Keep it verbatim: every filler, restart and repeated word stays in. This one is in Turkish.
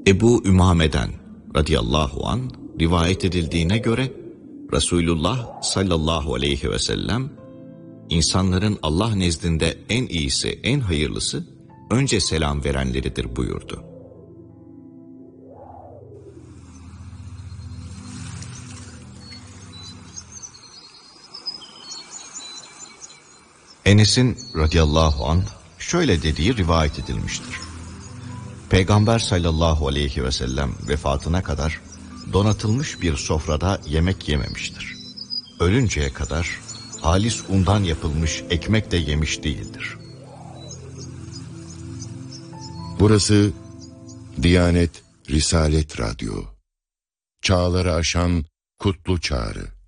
Ebu Ümame'den radıyallahu an rivayet edildiğine göre Resulullah sallallahu aleyhi ve sellem insanların Allah nezdinde en iyisi, en hayırlısı önce selam verenleridir buyurdu. Enes'in radıyallahu anh şöyle dediği rivayet edilmiştir. Peygamber sallallahu aleyhi ve sellem vefatına kadar donatılmış bir sofrada yemek yememiştir. Ölünceye kadar halis undan yapılmış ekmek de yemiş değildir. Burası Diyanet Risalet Radyo. Çağları aşan kutlu çağrı.